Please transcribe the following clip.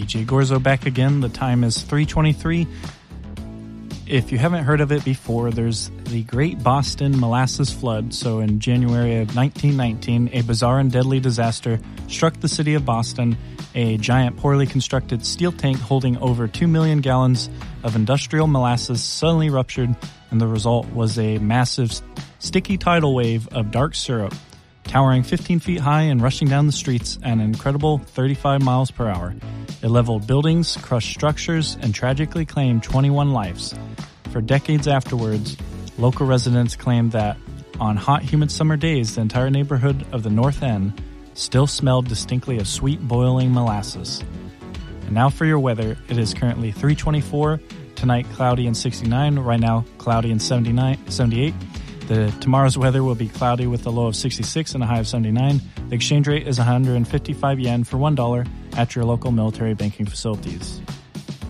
DJ Gorzo back again. The time is 3:23. If you haven't heard of it before, there's the Great Boston Molasses Flood. So in January of 1919, a bizarre and deadly disaster struck the city of Boston. A giant, poorly constructed steel tank holding over 2 million gallons of industrial molasses suddenly ruptured, and the result was a massive, sticky tidal wave of dark syrup, towering 15 feet high and rushing down the streets at an incredible 35 miles per hour. It leveled buildings, crushed structures, and tragically claimed 21 lives. For decades afterwards, local residents claimed that on hot, humid summer days, the entire neighborhood of the North End still smelled distinctly of sweet, boiling molasses. And now for your weather. It is currently 3:24. Tonight, cloudy and 69. Right now, cloudy and 78. Tomorrow's weather will be cloudy with a low of 66 and a high of 79. The exchange rate is 155 yen for $1 at your local military banking facilities.